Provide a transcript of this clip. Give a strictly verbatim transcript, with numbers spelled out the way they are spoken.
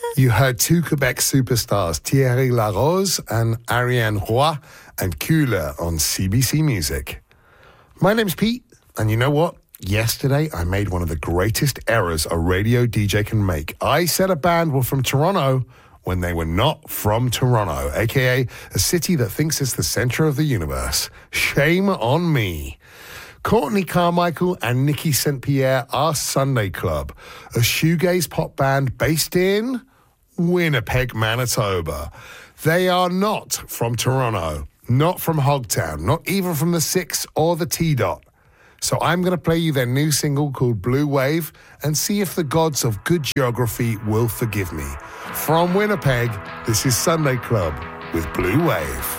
You heard two Quebec superstars, Thierry Larose and Ariane Roy, and Cooler on C B C Music. My name's Pete, and you know what? Yesterday, I made one of the greatest errors a radio D J can make. I said a band were from Toronto when they were not from Toronto, a k a a city that thinks it's the center of the universe. Shame on me. Courtney Carmichael and Nikki Saint Pierre are Sunday Club, a shoegaze pop band based in Winnipeg, Manitoba. They are not from Toronto, not from Hogtown, not even from the Six or the T-Dot. So I'm going to play you their new single called Blue Wave and see if the gods of good geography will forgive me. From Winnipeg, this is Sunday Club with Blue Wave.